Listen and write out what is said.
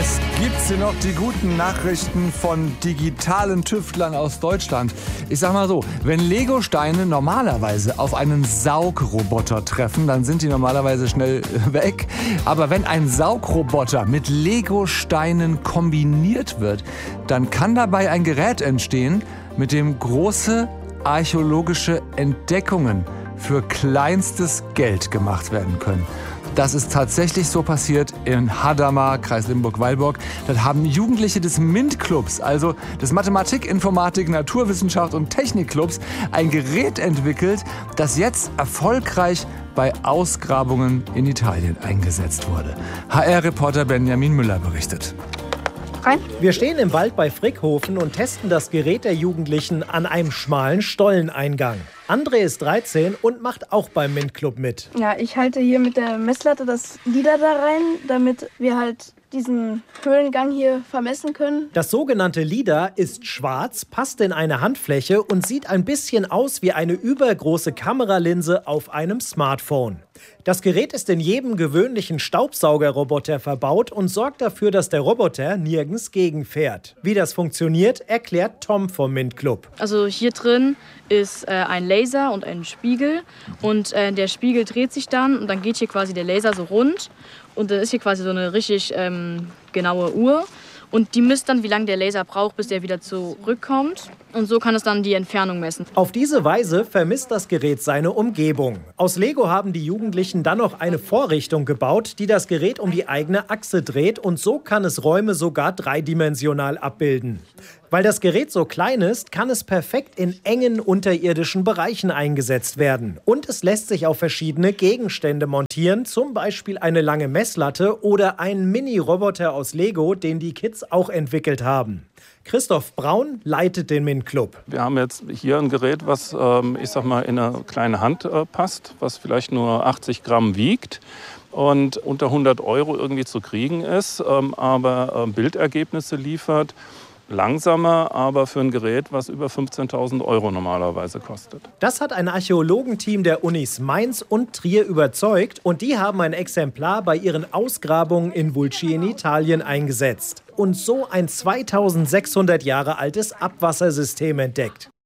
Es gibt sie noch, die guten Nachrichten von digitalen Tüftlern aus Deutschland. Ich sag mal so, wenn Lego-Steine normalerweise auf einen Saugroboter treffen, dann sind die normalerweise schnell weg. Aber wenn ein Saugroboter mit Lego-Steinen kombiniert wird, dann kann dabei ein Gerät entstehen, mit dem große archäologische Entdeckungen für kleinstes Geld gemacht werden können. Das ist tatsächlich so passiert in Hadamar, Kreis Limburg-Weilburg. Dort haben Jugendliche des MINT-Clubs, also des Mathematik, Informatik, Naturwissenschaft und Technikclubs, ein Gerät entwickelt, das jetzt erfolgreich bei Ausgrabungen in Italien eingesetzt wurde. HR-Reporter Benjamin Müller berichtet. Rein. Wir stehen im Wald bei Frickhofen und testen das Gerät der Jugendlichen an einem schmalen Stolleneingang. André ist 13 und macht auch beim MINT-Club mit. Ja, ich halte hier mit der Messlatte das LIDAR da rein, damit wir halt diesen Höhlengang hier vermessen können. Das sogenannte LIDAR ist schwarz, passt in eine Handfläche und sieht ein bisschen aus wie eine übergroße Kameralinse auf einem Smartphone. Das Gerät ist in jedem gewöhnlichen Staubsaugerroboter verbaut und sorgt dafür, dass der Roboter nirgends gegenfährt. Wie das funktioniert, erklärt Tom vom MINT-Club. Also hier drin ist ein Laser und ein Spiegel und der Spiegel dreht sich dann und dann geht hier quasi der Laser so rund und dann ist hier quasi so eine richtig genaue Uhr. Und die misst dann, wie lange der Laser braucht, bis der wieder zurückkommt. Und so kann es dann die Entfernung messen. Auf diese Weise vermisst das Gerät seine Umgebung. Aus Lego haben die Jugendlichen dann noch eine Vorrichtung gebaut, die das Gerät um die eigene Achse dreht. Und so kann es Räume sogar dreidimensional abbilden. Weil das Gerät so klein ist, kann es perfekt in engen unterirdischen Bereichen eingesetzt werden. Und es lässt sich auf verschiedene Gegenstände montieren, zum Beispiel eine lange Messlatte oder einen Mini-Roboter aus Lego, den die Kids auch entwickelt haben. Christoph Braun leitet den MINT-Club. Wir haben jetzt hier ein Gerät, was ich sag mal in eine kleine Hand passt, was vielleicht nur 80 Gramm wiegt und unter 100 € irgendwie zu kriegen ist, aber Bildergebnisse liefert. Langsamer, aber für ein Gerät, was über 15.000 € normalerweise kostet. Das hat ein Archäologenteam der Unis Mainz und Trier überzeugt und die haben ein Exemplar bei ihren Ausgrabungen in Vulci in Italien eingesetzt und so ein 2600 Jahre altes Abwassersystem entdeckt.